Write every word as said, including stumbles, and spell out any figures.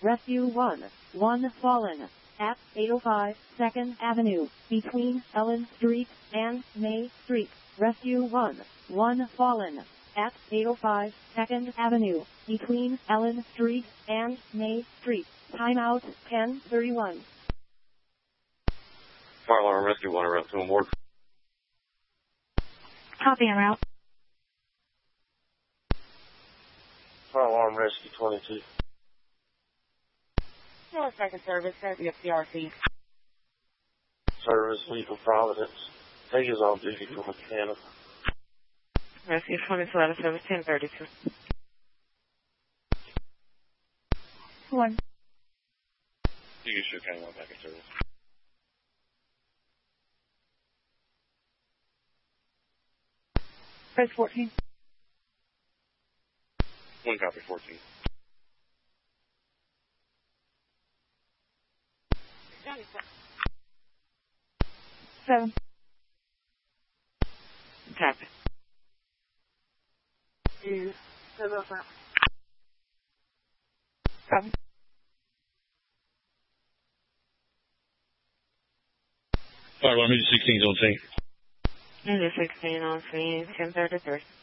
Rescue one. One fallen. At eight oh five second Avenue, between Ellen Street and May Street. Rescue one. One fallen. At eight oh five second Avenue, between Ellen Street and May Street. Timeout ten thirty-one. Fire alarm rescue one, route two on board. Copy en route. Fire alarm rescue twenty-two. North Second Service, S E F C R C. Service, Lethal Providence. Take is on duty for mechanic. Rescue twenty-two out of service, ten thirty-two. One. You can shoot County one back in service. Press fourteen. One copy, fourteen. Seven. Tap. Two. Seven. Seven. Fire alarm, sixteen is on scene. sixteen on scene, ten thirty-three.